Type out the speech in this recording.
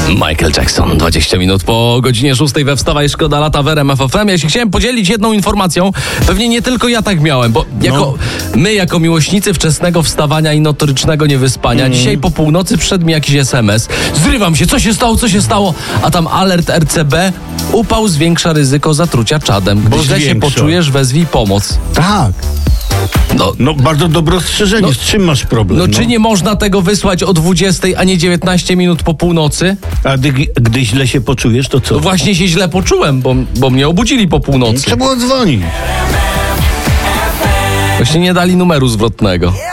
Michael Jackson, 20 minut po godzinie 6 we Wstawaj Szkoda Lata w RMF FM. Ja się chciałem podzielić jedną informacją. Pewnie nie tylko ja tak miałem, bo my jako miłośnicy wczesnego wstawania i notorycznego niewyspania, dzisiaj po północy przyszedł mi jakiś SMS. Zrywam się, co się stało? A tam alert RCB, upał zwiększa ryzyko zatrucia czadem. Gdy źle się poczujesz, wezwij pomoc. Tak. No bardzo dobre ostrzeżenie. Z czym masz problem? Czy nie można tego wysłać o 20, a nie 19 minut po północy? A gdy źle się poczujesz, to co? No właśnie się źle poczułem, bo mnie obudzili po północy. Trzeba było dzwonić. Właśnie nie dali numeru zwrotnego.